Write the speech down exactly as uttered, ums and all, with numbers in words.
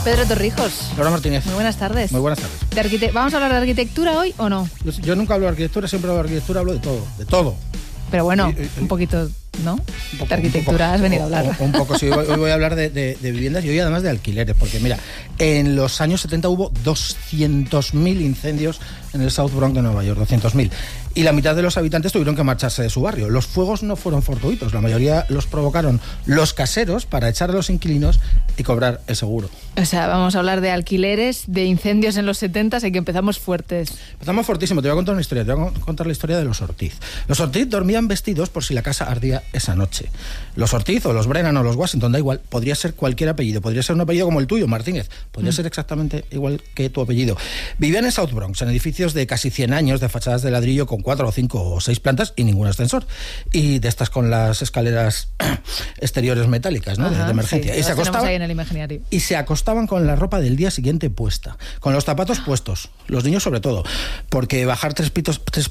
Pedro Torrijos. Laura Martínez. Muy buenas tardes. Muy buenas tardes. De arquite- ¿Vamos a hablar de arquitectura hoy o no? Yo, yo nunca hablo de arquitectura, siempre hablo de arquitectura, hablo de todo, de todo. Pero bueno, Y, y, un poquito, ¿no? Un poco, de arquitectura un poco, has venido a hablar. Un, un poco, sí. Hoy, hoy voy a hablar de, de, de viviendas y hoy además de alquileres, porque mira, en los años setenta hubo doscientos mil incendios en el South Bronx de Nueva York, doscientos mil. Y la mitad de los habitantes tuvieron que marcharse de su barrio. Los fuegos no fueron fortuitos, la mayoría los provocaron los caseros para echar a los inquilinos y cobrar el seguro. O sea, vamos a hablar de alquileres, de incendios en los setenta, así que empezamos fuertes. Empezamos fortísimo, te voy a contar una historia, te voy a contar la historia de los Ortiz. Los Ortiz dormían vestidos por si la casa ardía esa noche. Los Ortiz o los Brennan o los Washington, da igual, podría ser cualquier apellido, podría ser un apellido como el tuyo, Martínez, podría mm. ser exactamente igual que tu apellido. Vivían en South Bronx, en edificios de casi cien años, de fachadas de ladrillo con cuatro o cinco o seis plantas y ningún ascensor. Y de estas con las escaleras exteriores metálicas, ¿no? Ajá, de, de emergencia. Sí, y, se acostaban, ahí en el imaginario. y se acostaban con la ropa del día siguiente puesta, con los zapatos puestos, los niños sobre todo, porque bajar tres pisos, tres